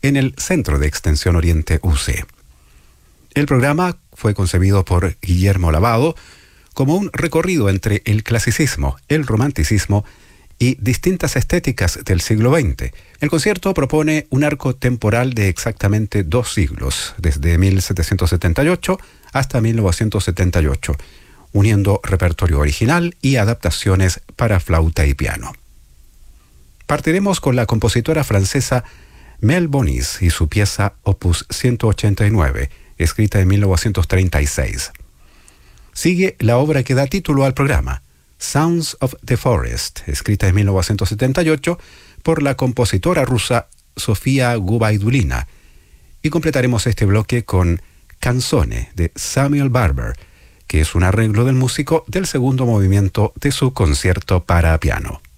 en el Centro de Extensión Oriente UC. El programa fue concebido por Guillermo Lavado como un recorrido entre el clasicismo, el romanticismo y distintas estéticas del siglo XX. El concierto propone un arco temporal de exactamente 2 siglos, desde 1778 hasta 1978, uniendo repertorio original y adaptaciones para flauta y piano. Partiremos con la compositora francesa Mel Bonis y su pieza Opus 189, escrita en 1936. Sigue la obra que da título al programa, Sounds of the Forest, escrita en 1978 por la compositora rusa Sofía Gubaidulina, y completaremos este bloque con Canzone de Samuel Barber, que es un arreglo del músico del segundo movimiento de su concierto para piano.